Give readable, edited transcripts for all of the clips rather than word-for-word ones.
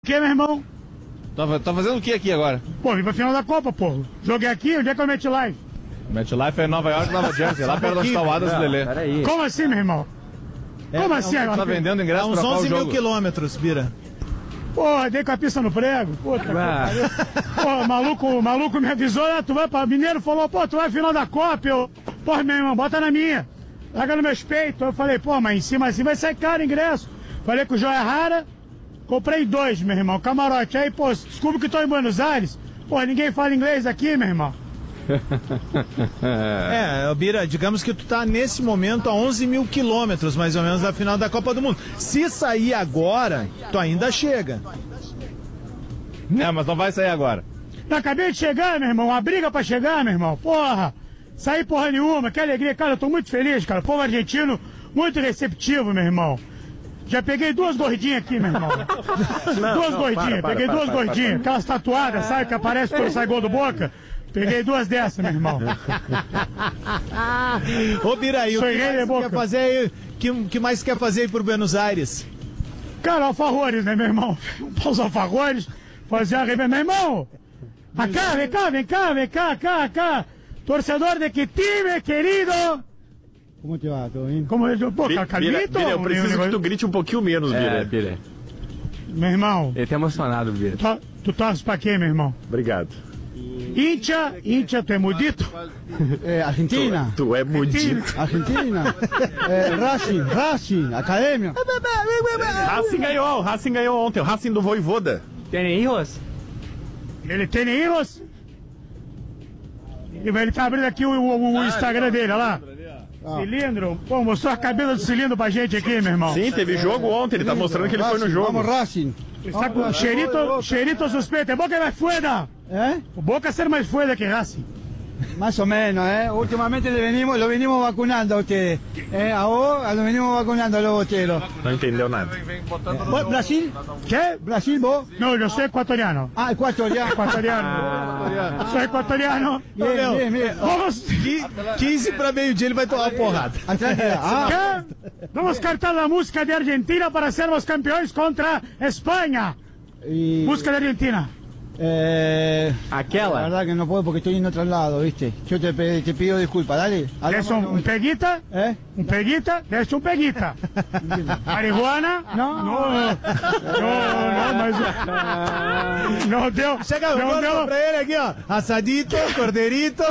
quê, meu irmão? Tá fazendo o que aqui agora? Pô, vim pra final da Copa, pô. Joguei aqui, onde é que eu meti live? MetLife é em Nova York, Nova Jersey, lá perto das Tawadas do Lelê. Peraí. Como assim, meu irmão? Como assim agora? Tá vendendo ingresso Uns pra qual 11 mil jogo? quilômetros, Bira. Porra, dei com a pista no prego. Puta que pariu. Pô, maluco me avisou, né? Tu vai pra Mineiro, falou, pô, tu vai final da Copa. Eu, porra, meu irmão, bota na minha. Larga nos meus peitos. Eu falei, pô, mas em cima assim vai sair caro o ingresso. Falei com o Joia Rara, comprei 2, meu irmão, camarote. Aí, pô, desculpa que tô em Buenos Aires. Pô, ninguém fala inglês aqui, meu irmão. Bira, digamos que tu tá nesse momento a 11 mil quilômetros, mais ou menos, da final da Copa do Mundo. Se sair agora, tu ainda chega. Não, mas não vai sair agora. Eu acabei de chegar, meu irmão, uma briga pra chegar, meu irmão. Porra, saí porra nenhuma, que alegria. Cara, eu tô muito feliz, cara. O povo argentino, muito receptivo, meu irmão. Já peguei 2 gordinhas aqui, meu irmão. Duas gordinhas, peguei 2 gordinhas. Aquelas tatuadas, sabe, que aparece quando sai gol do Boca. Peguei 2 dessas, meu irmão. Ô, Bira, e o que mais quer fazer aí por Buenos Aires? Cara, alfajores, né, meu irmão? Os alfajores, fazer a revenda. Meu irmão, vem cá. Torcedor de que time, querido? Como te va? ¿Todo bien? Como eu, pô, Calvito? Bira, eu preciso que tu grite um pouquinho menos, Bira. Bira. Meu irmão, Ele tá emocionado, Bira. tu torce pra quê, meu irmão? Obrigado. Hincha, tu é mudito? Argentina. Tu é mudito. Argentina. Racing, Academia. Racing ganhou ontem, o Racing do Voivoda. Tem hijos? Ele tem hijos? Ele tá abrindo aqui o Instagram dele, olha lá. Cilindro. Pô, mostrou a cabeça do cilindro pra gente aqui, meu irmão. Sim, teve jogo ontem, ele tá mostrando que ele foi no jogo. Vamos, Racing. Está com cheirito suspeito. É Boca é mais fuera. O Boca ser mais fuera que Racing. Más o menos, Últimamente lo venimos vacunando a ustedes. A vos lo venimos vacunando a los boteros. Não entendeu nada. ¿Brasil? ¿Qué? ¿Brasil vos? No, yo soy ecuatoriano. Ah, ecuatoriano. Soy ecuatoriano. Bien. Vamos. 15 para meio-dia ele vai tomar porrada. ¿Qué? Vamos a cantar la música de Argentina para ser los campeones contra España. Música de Argentina. La Aquela? verdad que no puedo porque estoy en otro lado, ¿viste? Yo te pido disculpas, dale. ¿Es un peguita? ¿Un peguita? ¿Es un peguita? ¿Marihuana? No, mas... Não deu. Chega, manda pra ele aqui, ó. Assadito, cordeirito.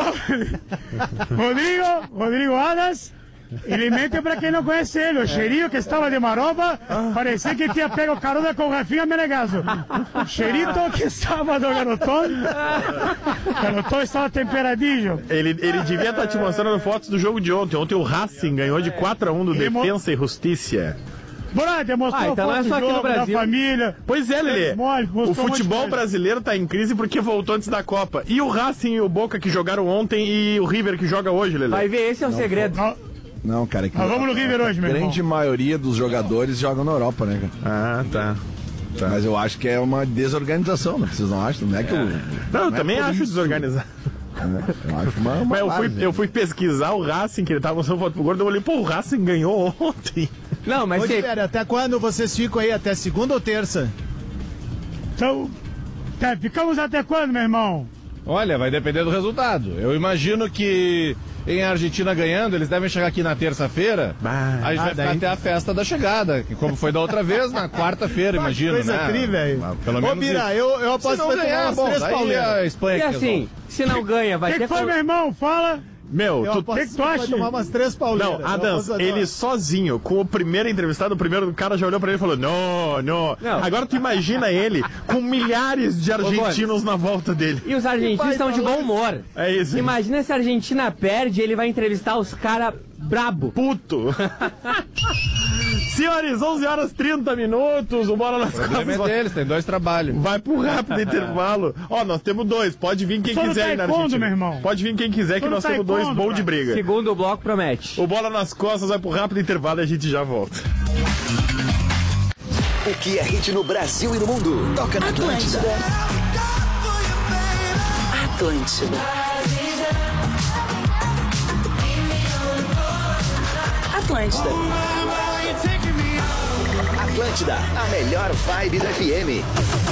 Rodrigo Adas. Ele mente pra quem não conhece ele. O cheirinho que estava de maroba, parecia que tinha pego carona com o Rafinha Menegaso. O cheirito que estava do garotão estava temperadinho. Ele devia estar te mostrando fotos do jogo de ontem. Ontem o Racing ganhou de 4-1 do Defensa e Justiça. Brother, mostrou então foto não é só aqui no do jogo, da Brasil. família. Pois é, Lelê. O futebol brasileiro brasileiro tá em crise porque voltou antes da Copa. E o Racing e o Boca que jogaram ontem e o River que joga hoje, Lelê. Vai ver, esse é o segredo. Não, cara, é que Vamos no River hoje, meu a irmão. grande maioria dos jogadores jogam na Europa, né, cara? Ah, tá. Mas eu acho que é uma desorganização, né? Vocês não acham? Não é que Não, eu também acho desorganizado. Eu acho uma Mas eu fui pesquisar o Racing, que ele tava mostrando foto pro Gordo, eu olhei, pô, o Racing ganhou ontem. Não, mas Ô, Pera, até quando vocês ficam aí? Até segunda ou terça? Então, ficamos até quando, meu irmão? Olha, vai depender do resultado. Eu imagino que em Argentina ganhando, eles devem chegar aqui na terça-feira. Aí vai ficar até a festa da chegada, que como foi da outra vez, na quarta-feira, imagino, coisa né? tri, velho. Pelo menos Ô, Bira, eu aposto se não que vai ganhar, tomar bom, umas 3 daí pauleiras. a Espanha E que assim, resolve. se não ganha, vai ter... Que foi, meu irmão? Fala. Meu, Eu aposto que tu vai tomar umas 3 pauleiras. Não, Adams, ele sozinho, com o primeiro entrevistado, o primeiro cara já olhou pra ele e falou, não. Agora tu imagina ele com milhares de argentinos na volta dele. E os argentinos estão de bom humor. É isso. Imagina se a Argentina perde, ele vai entrevistar os caras brabo. Puto. Senhores, 11h30, o Bola nas O problema é Costas deles, tem 2 trabalhos. vai pro rápido intervalo. Ó, nós temos 2, pode vir quem Só no quiser aí na taekwondo, Argentina. meu irmão. Pode vir quem quiser que Só no nós temos 2 taekwondo, bons de cara. briga. Segundo bloco promete. O Bola nas Costas vai pro rápido intervalo e a gente já volta. O que é hit no Brasil e no mundo? Toca na Atlântida. Atlântida, a melhor vibe do FM.